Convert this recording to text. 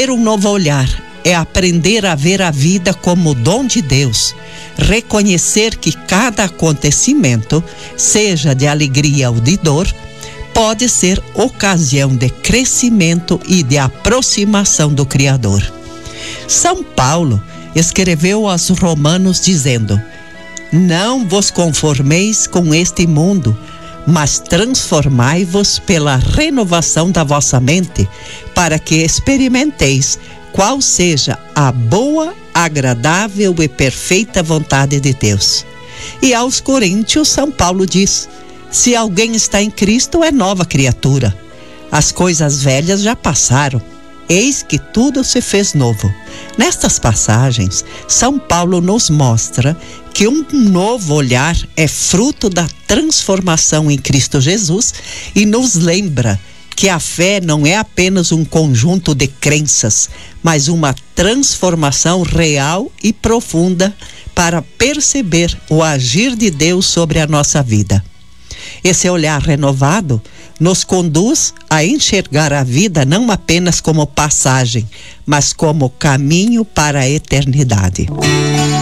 Ter um novo olhar é aprender a ver a vida como dom de Deus, reconhecer que cada acontecimento, seja de alegria ou de dor, pode ser ocasião de crescimento e de aproximação do Criador. São Paulo escreveu aos Romanos dizendo: não vos conformeis com este mundo, mas transformai-vos pela renovação da vossa mente, para que experimenteis qual seja a boa, agradável e perfeita vontade de Deus. E aos Coríntios, São Paulo diz: se alguém está em Cristo, é nova criatura. As coisas velhas já passaram, eis que tudo se fez novo. Nestas passagens, São Paulo nos mostra que um novo olhar é fruto da transformação em Cristo Jesus e nos lembra que a fé não é apenas um conjunto de crenças, mas uma transformação real e profunda para perceber o agir de Deus sobre a nossa vida. Esse olhar renovado nos conduz a enxergar a vida não apenas como passagem, mas como caminho para a eternidade.